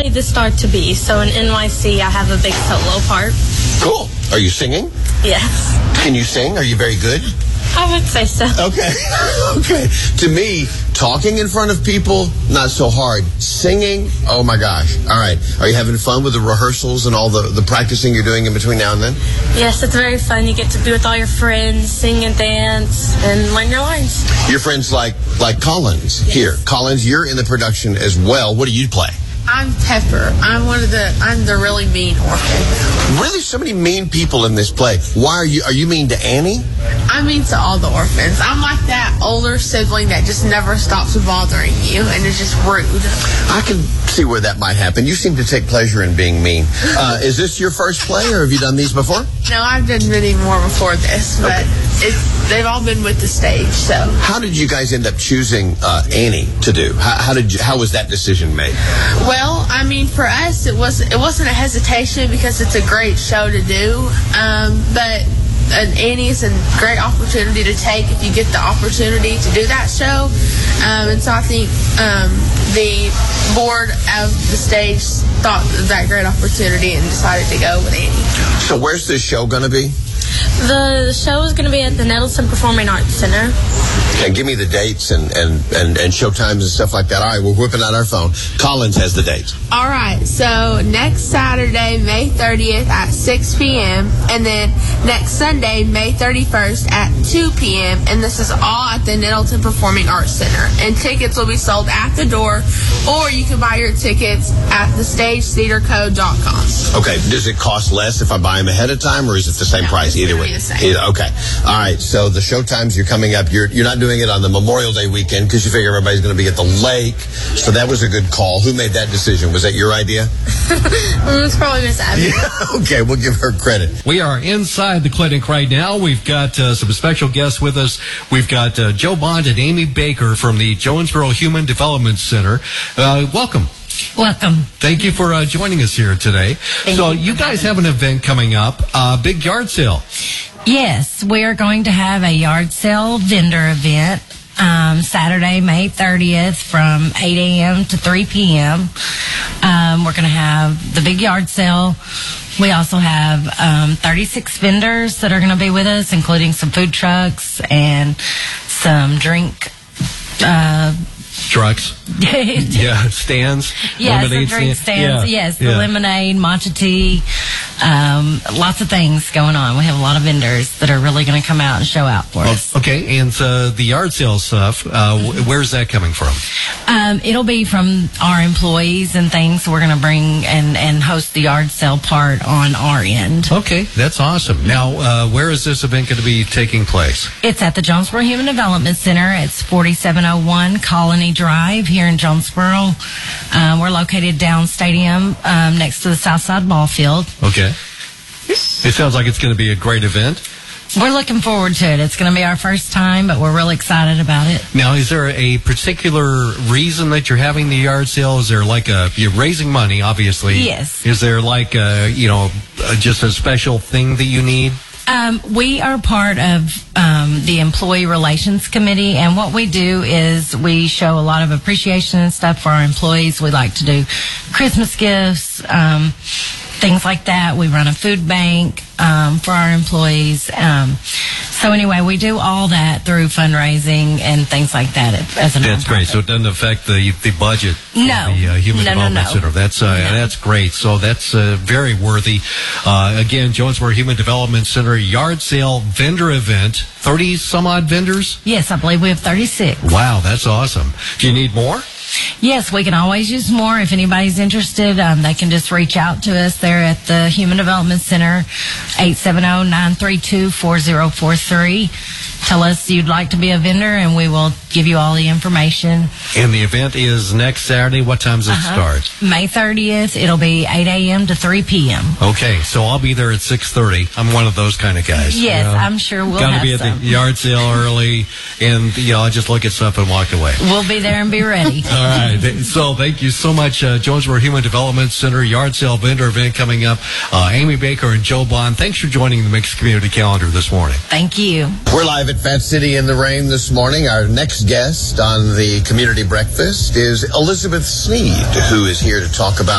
Saturday, the start to be. So in NYC, I have a big solo part. Cool. Are you singing? Yes. Can you sing? Are you very good? I would say so. Okay. Okay. To me, talking in front of people, not so hard. Singing, oh my gosh. All right. Are you having fun with the rehearsals and all the practicing you're doing in between now and then? Yes, it's very fun. You get to be with all your friends, sing and dance, and learn your lines. Your friends like Collins here. Collins, you're in the production as well. What do you play? I'm Pepper. I'm the really mean orphan. Really, so many mean people in this play. Why are you mean to Annie? I'm mean to all the orphans. I'm like that older sibling that just never stops bothering you and is just rude. I can see where that might happen. You seem to take pleasure in being mean. Is this your first play, or have you done these before? No, I've done many more before this, but they've all been with the stage. So, how did you guys end up choosing Annie to do? How was that decision made? Well, I mean, for us, it wasn't a hesitation because it's a great show to do. But Annie is a great opportunity to take if you get the opportunity to do that show. And so I think the board of the stage thought of that great opportunity and decided to go with Annie. So where's this show going to be? The show is going to be at the Nettleton Performing Arts Center. And give me the dates and show times and stuff like that. All right, we're whipping out our phone. Collins has the dates. All right, so next Saturday, May 30th at 6 p.m. and then next Sunday, May 31st at 2 p.m. And this is all at the Nettleton Performing Arts Center. And tickets will be sold at the door, or you can buy your tickets at thestagetheatercode.com. Okay, does it cost less if I buy them ahead of time, or is it the same price either way? Okay. All right, so the show times you're coming up, you're not doing it on the Memorial Day weekend because you figure everybody's going to be at the lake. So that was a good call. Who made that decision? Was that your idea? It's probably Miss Abby. Yeah, okay, we'll give her credit. We are inside the clinic right now. We've got some special guests with us. We've got Joe Bond and Amy Baker from the Jonesboro Human Development Center. Welcome. Welcome. Thank you for joining us here today. So you guys have an event coming up, big yard sale. Yes, we are going to have a yard sale vendor event Saturday, May 30th from 8 a.m. to 3 p.m. We're going to have the big yard sale. We also have 36 vendors that are going to be with us, including some food trucks and some drink trucks. Yeah, stands. Yes, the drink stands. Yes, the lemonade, matcha tea, lots of things going on. We have a lot of vendors that are really going to come out and show out for us. Okay, and the yard sale stuff, where's that coming from? It'll be from our employees and things. We're going to bring and host the yard sale part on our end. Okay, that's awesome. Now, where is this event going to be taking place? It's at the Jonesboro Human Development Center. It's 4701 Colony Drive here in Jonesboro. We're located down Stadium next to the Southside Ball Field. Okay. It sounds like it's going to be a great event. We're looking forward to it. It's going to be our first time, but we're really excited about it. Now, is there a particular reason that you're having the yard sale? Is there you're raising money, obviously. Yes. Is there just a special thing that you need? We are part of the Employee Relations Committee, and what we do is we show a lot of appreciation and stuff for our employees. We like to do Christmas gifts, things like that. We run a food bank for our employees. So anyway, we do all that through fundraising and things like that as a nonprofit. That's great. So it doesn't affect the budget of the Human Development Center. That's great. So that's very worthy. Again, Jonesboro Human Development Center yard sale vendor event. 30 some odd vendors? Yes, I believe we have 36. Wow, that's awesome. Do you need more? Yes, we can always use more. If anybody's interested, they can just reach out to us there at the Human Development Center, 870-932-4043. Tell us you'd like to be a vendor, and we will give you all the information. And the event is next Saturday. What time does it start? May 30th. It'll be 8 a.m. to 3 p.m. Okay, so I'll be there at 6:30. I'm one of those kind of guys. Yes, I'm sure we'll Gotta have be at some. the yard sale early, and I'll just look at stuff and walk away. We'll be there and be ready. All right. So thank you so much, Jonesboro Human Development Center yard sale vendor event coming up. Amy Baker and Joe Bond, thanks for joining the Mixed Community Calendar this morning. Thank you. We're live at Fat City in the Rain this morning. Our next guest on the Community Breakfast is Elizabeth Sneed, who is here to talk about